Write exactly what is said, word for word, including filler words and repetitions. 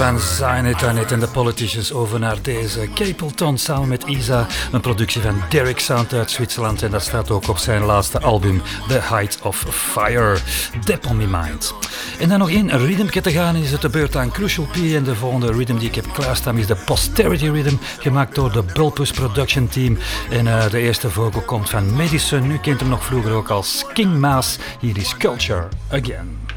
van Sign It On It en de Politicians over naar deze Capleton samen met Isa. Een productie van Derek Sound uit Zwitserland en dat staat ook op zijn laatste album The Height of Fire. Depp on My Mind. En dan nog één rhythmje te gaan is het de beurt aan Crucial P en de volgende rhythm die ik heb klaarstaan is de Posterity Rhythm, gemaakt door de Bulpus Production Team. En uh, de eerste vocal komt van Madison, u kent hem nog vroeger ook als King Maas. Hier is Culture Again.